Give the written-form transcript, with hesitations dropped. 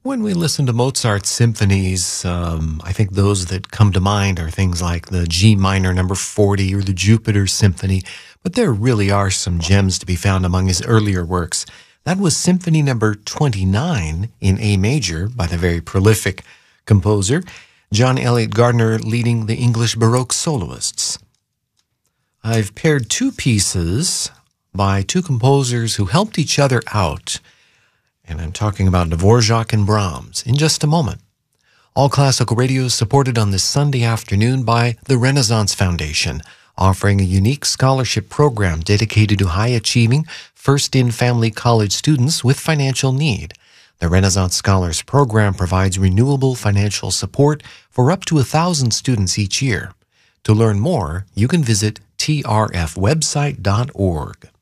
When we listen to Mozart symphonies, I think those that come to mind are things like the G minor number 40 or the Jupiter Symphony, but there really are some gems to be found among his earlier works. That was Symphony number 29 in A major by the very prolific composer, John Eliot Gardiner, leading the English Baroque soloists. I've paired two pieces by two composers who helped each other out, and I'm talking about Dvorak and Brahms in just a moment. All Classical Radio is supported on this Sunday afternoon by the Renaissance Foundation, offering a unique scholarship program dedicated to high-achieving, first-in-family college students with financial need. The Renaissance Scholars Program provides renewable financial support for up to 1,000 students each year. To learn more, you can visit trfwebsite.org.